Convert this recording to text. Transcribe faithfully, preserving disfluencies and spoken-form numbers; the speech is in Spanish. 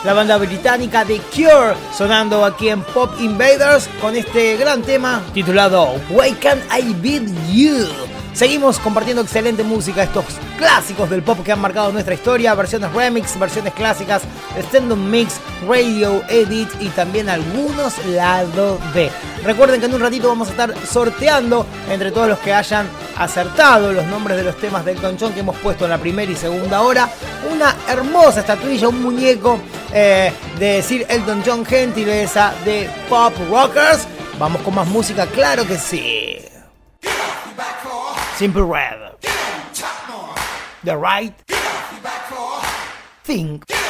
la banda británica The Cure, sonando aquí en Pop Invaders con este gran tema titulado Why Can't I Beat You. Seguimos compartiendo excelente música, estos clásicos del pop que han marcado nuestra historia, versiones remix, versiones clásicas, stand-up mix, radio edit y también algunos lado B. Recuerden que en un ratito vamos a estar sorteando entre todos los que hayan acertado los nombres de los temas de Elton John que hemos puesto en la primera y segunda hora, una hermosa estatuilla, un muñeco eh, de Sir Elton John, gentileza de Pop Rockers. Vamos con más música, claro que sí. Simple Red, The Right Thing.